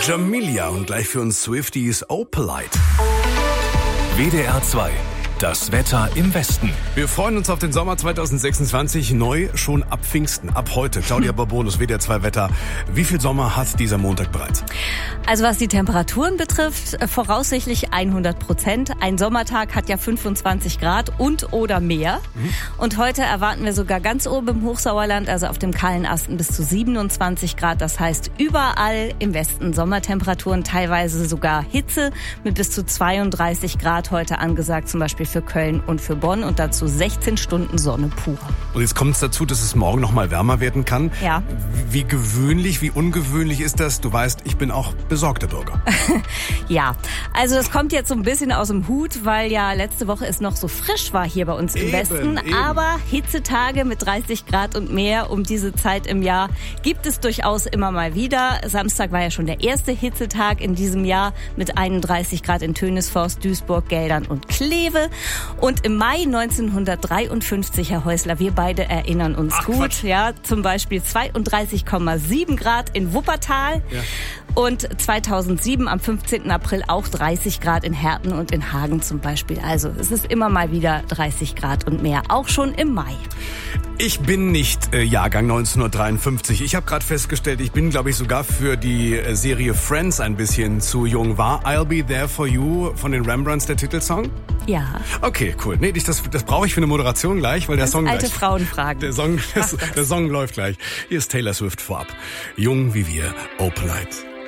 Jamelia und gleich für uns Swifties Opalite. WDR 2. Das Wetter im Westen. Wir freuen uns auf den Sommer 2026, neu schon ab Pfingsten, ab heute. Claudia Bourbonus, WDR 2 Wetter. Wie viel Sommer hat dieser Montag bereits? Also was die Temperaturen betrifft, voraussichtlich 100%. Ein Sommertag hat ja 25 Grad und oder mehr. Und heute erwarten wir sogar ganz oben im Hochsauerland, also auf dem kahlen Asten, bis zu 27 Grad. Das heißt, überall im Westen Sommertemperaturen, teilweise sogar Hitze mit bis zu 32 Grad heute angesagt, zum Beispiel für Köln und für Bonn, und dazu 16 Stunden Sonne pur. Und jetzt kommt es dazu, dass es morgen noch mal wärmer werden kann. Ja. Wie gewöhnlich, wie ungewöhnlich ist das? Du weißt, ich bin auch besorgter Bürger. Ja, also es kommt jetzt so ein bisschen aus dem Hut, weil ja letzte Woche es noch so frisch war hier bei uns im Westen. Aber Hitzetage mit 30 Grad und mehr um diese Zeit im Jahr gibt es durchaus immer mal wieder. Samstag war ja schon der erste Hitzetag in diesem Jahr mit 31 Grad in Tönisforst, Duisburg, Geldern und Kleve. Und im Mai 1953, Herr Häusler, wir beide erinnern uns gut, Quatsch. ja, zum Beispiel 32,7 Grad in Wuppertal. Ja. Und 2007 am 15. April auch 30 Grad in Herten und in Hagen zum Beispiel. Also es ist immer mal wieder 30 Grad und mehr, auch schon im Mai. Ich bin nicht Jahrgang 1953. Ich habe gerade festgestellt, ich bin, glaube ich, sogar für die Serie Friends ein bisschen zu jung. War I'll Be There For You von den Rembrandts der Titelsong? Ja. Okay, cool. Nee, das brauche ich für eine Moderation gleich, weil der Song alte gleich... Frauenfragen. Der Song läuft gleich. Hier ist Taylor Swift vorab. Jung wie wir, Opalite.